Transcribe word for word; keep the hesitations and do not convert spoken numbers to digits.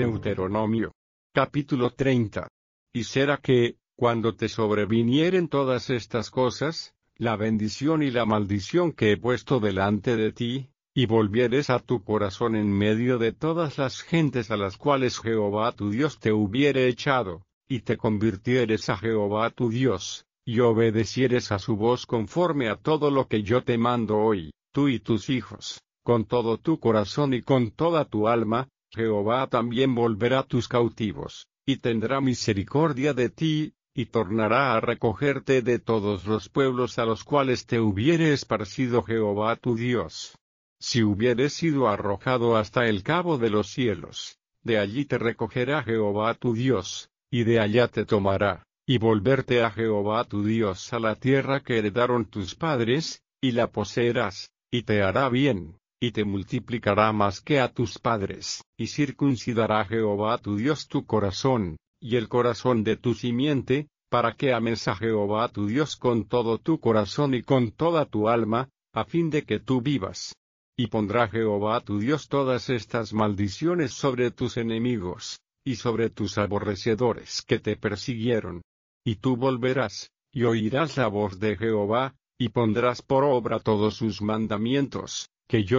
Deuteronomio. Capítulo treinta. Y será que, cuando te sobrevinieren todas estas cosas, la bendición y la maldición que he puesto delante de ti, y volvieres a tu corazón en medio de todas las gentes a las cuales Jehová tu Dios te hubiere echado, y te convirtieres a Jehová tu Dios, y obedecieres a su voz conforme a todo lo que yo te mando hoy, tú y tus hijos, con todo tu corazón y con toda tu alma, Jehová también volverá tus cautivos, y tendrá misericordia de ti, y tornará a recogerte de todos los pueblos a los cuales te hubiere esparcido Jehová tu Dios. Si hubieres sido arrojado hasta el cabo de los cielos, de allí te recogerá Jehová tu Dios, y de allá te tomará, y volverte a Jehová tu Dios a la tierra que heredaron tus padres, y la poseerás, y te hará bien, y te multiplicará más que a tus padres, y circuncidará Jehová tu Dios tu corazón, y el corazón de tu simiente, para que ames a Jehová tu Dios con todo tu corazón y con toda tu alma, a fin de que tú vivas. Y pondrá Jehová tu Dios todas estas maldiciones sobre tus enemigos, y sobre tus aborrecedores que te persiguieron. Y tú volverás, y oirás la voz de Jehová, y pondrás por obra todos sus mandamientos, que yo